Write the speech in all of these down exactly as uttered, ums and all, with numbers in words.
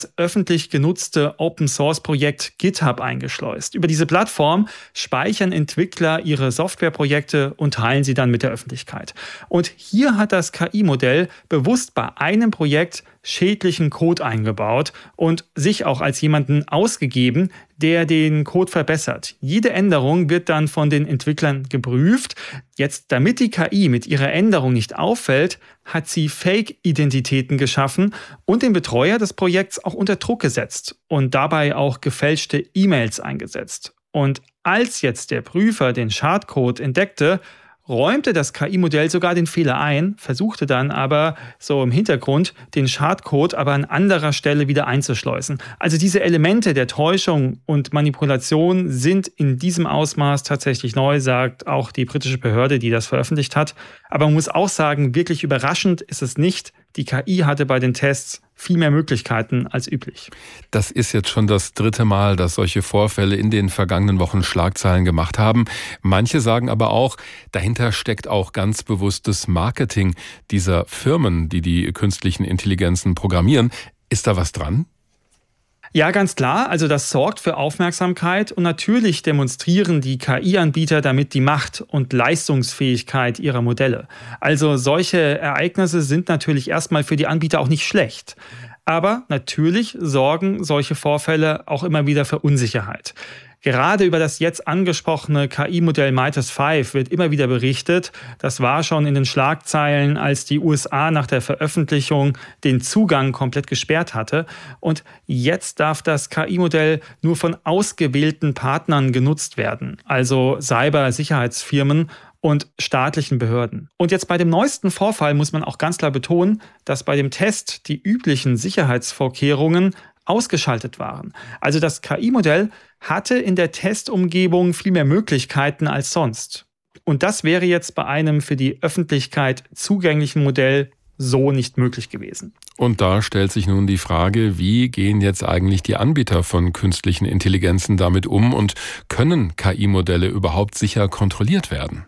öffentlich genutzte Open-Source-Projekt GitHub eingeschleust. Über diese Plattform speichern Entwickler ihre Softwareprojekte und teilen sie dann mit der Öffentlichkeit. Und hier hat das K I-Modell bewusst bei einem Projekt schädlichen Code eingebaut und sich auch als jemanden ausgegeben, der den Code verbessert. Jede Änderung wird dann von den Entwicklern geprüft. Jetzt, damit die K I mit ihrer Änderung nicht auffällt, hat sie Fake-Identitäten geschaffen und den Betreuer des Projekts auch unter Druck gesetzt und dabei auch gefälschte E-Mails eingesetzt. Und als jetzt der Prüfer den Schadcode entdeckte, räumte das K I-Modell sogar den Fehler ein, versuchte dann aber so im Hintergrund den Schadcode aber an anderer Stelle wieder einzuschleusen. Also diese Elemente der Täuschung und Manipulation sind in diesem Ausmaß tatsächlich neu, sagt auch die britische Behörde, die das veröffentlicht hat. Aber man muss auch sagen, wirklich überraschend ist es nicht. Die K I hatte bei den Tests viel mehr Möglichkeiten als üblich. Das ist jetzt schon das dritte Mal, dass solche Vorfälle in den vergangenen Wochen Schlagzeilen gemacht haben. Manche sagen aber auch, dahinter steckt auch ganz bewusstes Marketing dieser Firmen, die die künstlichen Intelligenzen programmieren. Ist da was dran? Ja, ganz klar. Also das sorgt für Aufmerksamkeit und natürlich demonstrieren die K I-Anbieter damit die Macht und Leistungsfähigkeit ihrer Modelle. Also solche Ereignisse sind natürlich erstmal für die Anbieter auch nicht schlecht. Aber natürlich sorgen solche Vorfälle auch immer wieder für Unsicherheit. Gerade über das jetzt angesprochene K I-Modell Midas fünf wird immer wieder berichtet. Das war schon in den Schlagzeilen, als die U S A nach der Veröffentlichung den Zugang komplett gesperrt hatte. Und jetzt darf das K I-Modell nur von ausgewählten Partnern genutzt werden, also Cybersicherheitsfirmen und staatlichen Behörden. Und jetzt bei dem neuesten Vorfall muss man auch ganz klar betonen, dass bei dem Test die üblichen Sicherheitsvorkehrungen ausgeschaltet waren. Also das K I-Modell hatte in der Testumgebung viel mehr Möglichkeiten als sonst. Und das wäre jetzt bei einem für die Öffentlichkeit zugänglichen Modell so nicht möglich gewesen. Und da stellt sich nun die Frage, wie gehen jetzt eigentlich die Anbieter von künstlichen Intelligenzen damit um und können K I-Modelle überhaupt sicher kontrolliert werden?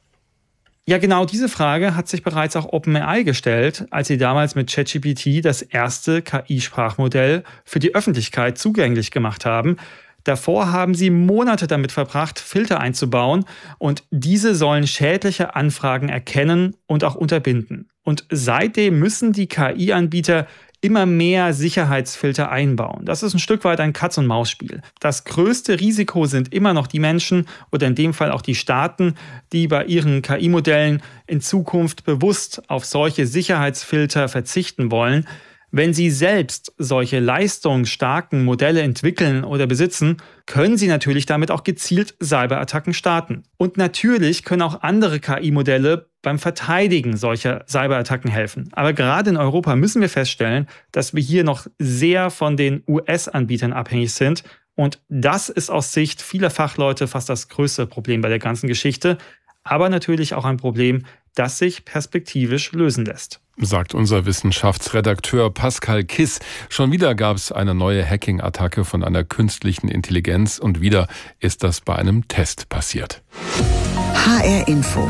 Ja, genau diese Frage hat sich bereits auch OpenAI gestellt, als sie damals mit ChatGPT das erste K I-Sprachmodell für die Öffentlichkeit zugänglich gemacht haben. Davor haben sie Monate damit verbracht, Filter einzubauen und diese sollen schädliche Anfragen erkennen und auch unterbinden. Und seitdem müssen die K I-Anbieter immer mehr Sicherheitsfilter einbauen. Das ist ein Stück weit ein Katz-und-Maus-Spiel. Das größte Risiko sind immer noch die Menschen oder in dem Fall auch die Staaten, die bei ihren K I-Modellen in Zukunft bewusst auf solche Sicherheitsfilter verzichten wollen. Wenn sie selbst solche leistungsstarken Modelle entwickeln oder besitzen, können sie natürlich damit auch gezielt Cyberattacken starten. Und natürlich können auch andere K I-Modelle beim Verteidigen solcher Cyberattacken helfen. Aber gerade in Europa müssen wir feststellen, dass wir hier noch sehr von den U S-Anbietern abhängig sind. Und das ist aus Sicht vieler Fachleute fast das größte Problem bei der ganzen Geschichte. Aber natürlich auch ein Problem, das sich perspektivisch lösen lässt. Sagt unser Wissenschaftsredakteur Pascal Kiss. Schon wieder gab es eine neue Hacking-Attacke von einer künstlichen Intelligenz und wieder ist das bei einem Test passiert. H R Info.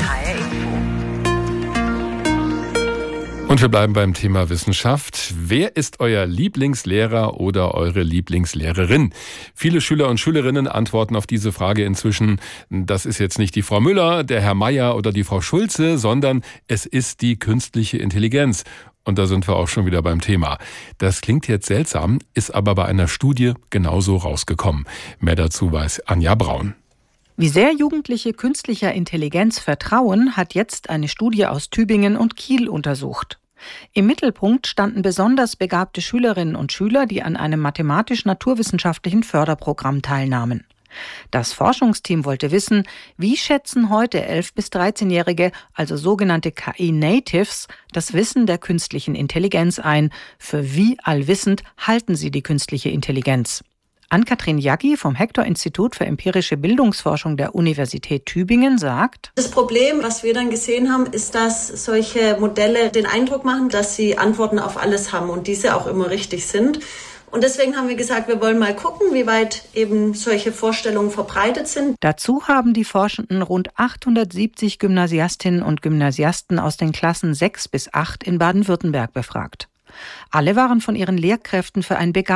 Und wir bleiben beim Thema Wissenschaft. Wer ist euer Lieblingslehrer oder eure Lieblingslehrerin? Viele Schüler und Schülerinnen antworten auf diese Frage inzwischen, das ist jetzt nicht die Frau Müller, der Herr Meier oder die Frau Schulze, sondern es ist die künstliche Intelligenz. Und da sind wir auch schon wieder beim Thema. Das klingt jetzt seltsam, ist aber bei einer Studie genauso rausgekommen. Mehr dazu weiß Anja Braun. Wie sehr Jugendliche künstlicher Intelligenz vertrauen, hat jetzt eine Studie aus Tübingen und Kiel untersucht. Im Mittelpunkt standen besonders begabte Schülerinnen und Schüler, die an einem mathematisch-naturwissenschaftlichen Förderprogramm teilnahmen. Das Forschungsteam wollte wissen, wie schätzen heute elf- bis dreizehnjährige, also sogenannte K I-Natives, das Wissen der künstlichen Intelligenz ein. Für wie allwissend halten sie die künstliche Intelligenz? Ann-Kathrin Jaggi vom Hector-Institut für empirische Bildungsforschung der Universität Tübingen sagt: Das Problem, was wir dann gesehen haben, ist, dass solche Modelle den Eindruck machen, dass sie Antworten auf alles haben und diese auch immer richtig sind. Und deswegen haben wir gesagt, wir wollen mal gucken, wie weit eben solche Vorstellungen verbreitet sind. Dazu haben die Forschenden rund achthundertsiebzig Gymnasiastinnen und Gymnasiasten aus den Klassen sechs bis acht in Baden-Württemberg befragt. Alle waren von ihren Lehrkräften für ein Begabungsprojekt